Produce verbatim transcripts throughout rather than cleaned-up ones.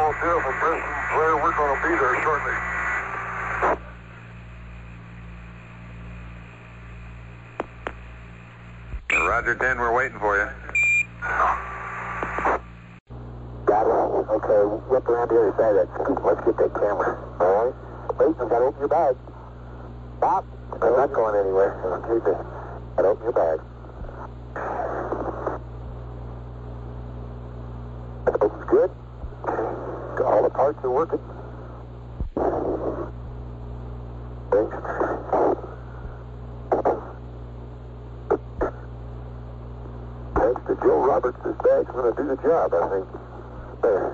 Bravo, Jeff and Preston, Blair, we're going to be there shortly. Roger ten, we're waiting for you. Got it. Okay, whip around the other side of that scoop. Let's get that camera. All right? Wait, you got to open your bag. Stop. I'm not going anywhere. Keep it. Got to open your bag. That opens good. All the parts are working. Thanks. Thanks to Joe Roberts, this bag's going to do the job, I think. There.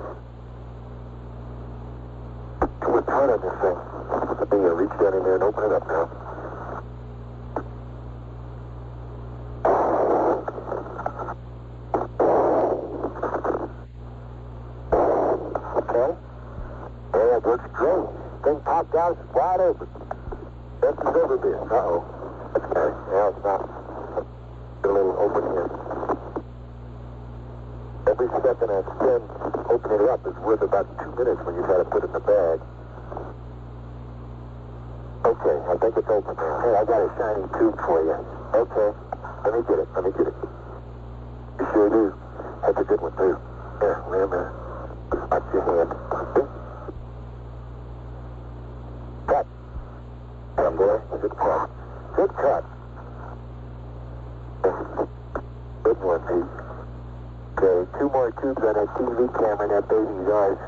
Too much time on this thing. Let me uh, reach down in there and open it up now. Okay. Yeah, it works great. Thing popped out, it's wide open. Best it's ever been. Uh-oh. Okay. Yeah, it's not. A little open here. Every second I spend opening it up is worth about two minutes when you try to put it in the bag. Okay, I think it's open now. Hey, I got a shiny tube for you. Okay, let me get it, let me get it. You sure do. That's a good one, too. Here, lay him there. Watch your hand. Cut. Come, boy. Good cut. Good cut. Good one, Pete. Okay, two more tubes on that T V camera and that baby's ours.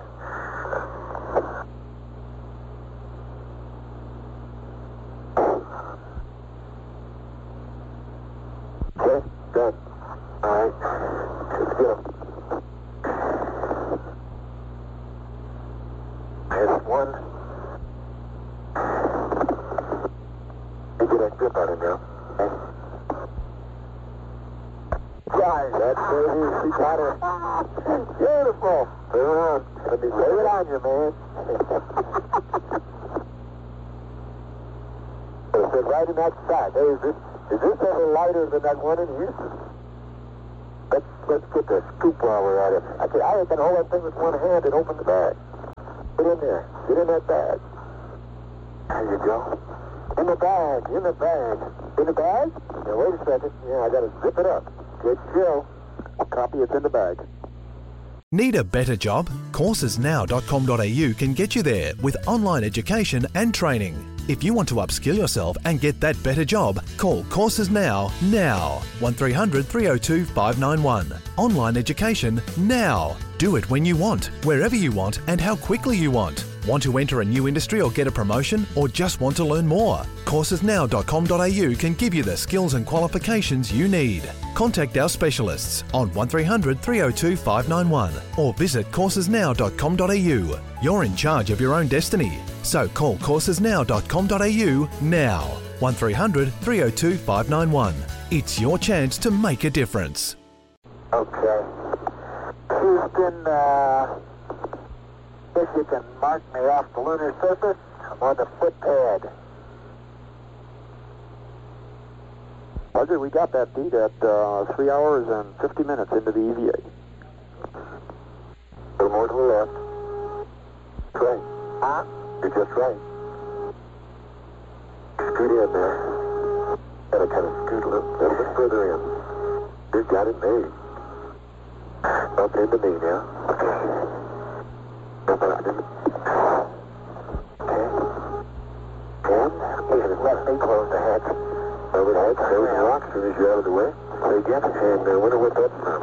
Okay, done. All right, let's get them. There's one. You get that grip on him now. Okay. Right, that's baby. She got her. Beautiful. Turn around. Let me lay it on you, man. It said right in that sack. Hey, is this, is this ever lighter than that one in Houston? Let's, let's get the scoop while we're at it. I can, I can hold that thing with one hand and open the bag. Get in there. Get in that bag. There you go. In the bag. In the bag. In the bag? Now, wait a second. Yeah, I got to zip it up. Good show. Copy, it's in the bag. Need a better job? courses now dot com dot a u can get you there with online education and training. If you want to upskill yourself and get that better job, call Courses Now, now. one three hundred, three oh two, five nine one. Online education now. Do it when you want, wherever you want, and how quickly you want. Want to enter a new industry or get a promotion, or just want to learn more? courses now dot com dot a u can give you the skills and qualifications you need. Contact our specialists on one three hundred, three oh two, five nine one or visit courses now dot com dot a u. You're in charge of your own destiny, so call courses now dot com dot a u now. one three hundred, three oh two, five nine one. It's your chance to make a difference. Okay. Houston, uh, if you can mark me off the lunar surface, I'm on the footpad. Roger, we got that beat at uh, three hours and fifty minutes into the E V A. A little more to the left. That's right. Huh? You're just right. Scoot in there. Gotta kind of scoot a little, little bit further in. You got it made. Up into me now. Okay. Up into me. Okay. Ten. Even let me close the hatch. Over the hatch. There we go. As soon as you're out of the way. Say again. And uh, wonder what that's from.